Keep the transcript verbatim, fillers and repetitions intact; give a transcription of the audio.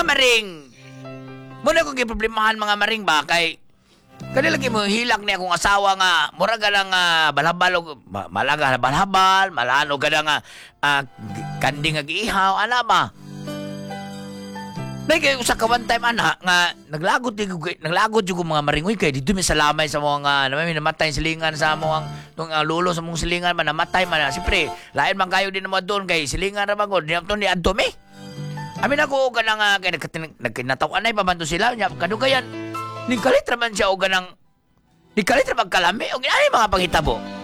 mga maring. Muna kong giproblemahan mga maring ba kay kani lagi mo hilak ni akong asawa nga mura ka lang uh, balhabal og ma- malaga balhabal malano ka nga uh, kandi nga giihaw ana ba. Nay kay usa ka one time ana nga naglagod di naglagod jud ko mga maringoy kay dito mi salamay sa mga nga naman namatay silingan sa among tong uh, lulo sa mong silingan man namatay man siyempre lain man kayo din mo doon kay silingan ra magod ni ni adto mi. Amin ako ka nga kay nagkinataw-an ay pamanto sila nya kadugayan ni kalit man siya o ganang ni kalit ra magkalami o ani mga panghitabo.